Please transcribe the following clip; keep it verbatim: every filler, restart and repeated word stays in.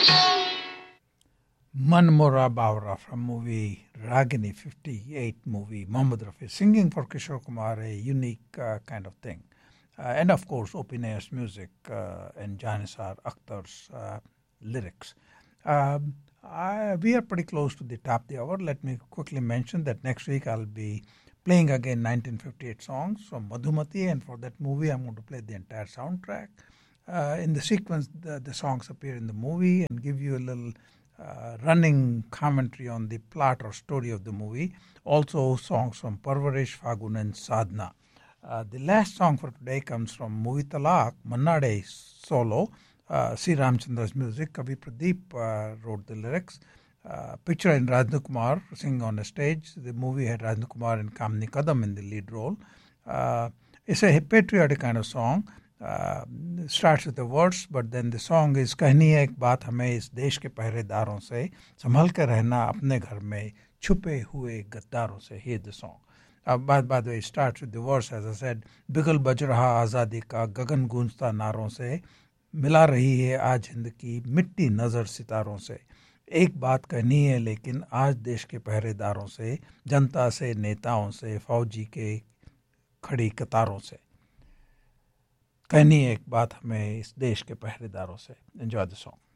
Manmora Bawra from movie Ragini fifty-eight movie, Mohammad Rafi singing for Kishore Kumar, a unique uh, kind of thing. Uh, and of course, Opinay's music uh, and Janisar Akhtar's uh, lyrics. Um, I, we are pretty close to the top of the hour. Let me quickly mention that next week I'll be playing again nineteen fifty-eight songs from Madhumati, and for that movie I'm going to play the entire soundtrack. Uh, in the sequence, the, the songs appear in the movie and give you a little uh, running commentary on the plot or story of the movie. Also, songs from Parvarish, Fagun, and Sadhna. Uh, the last song for today comes from movie Talaq, Mannade solo, uh, C. Ramchandra's music. Kavi Pradeep uh, wrote the lyrics. Uh, picture in Rajendra Kumar singing on a stage. The movie had Rajendra Kumar and Kamini Kadam in the lead role. Uh, it's a patriotic kind of song. Uh, starts with the words, but then the song is कहनी है एक बात हमें इस देश के पहरेदारों से संभल कर रहना अपने घर में छुपे हुए गद्दारों से. Hear the song. Uh, by, by the way, it starts with the verse, as I said, बिगल बज रहा आज़ादी का गगन गूंजता नारों से मिला रही है आज हिंद की मिट्टी नज़र सितारों से. एक बात कहनी है लेकिन आज देश के पहरेदारों से, जनता से, नेताओं से, फौजी के खड़ी कतारों से. कहनी है एक बात हमें इस देश के पहरेदारों से. Enjoy the song.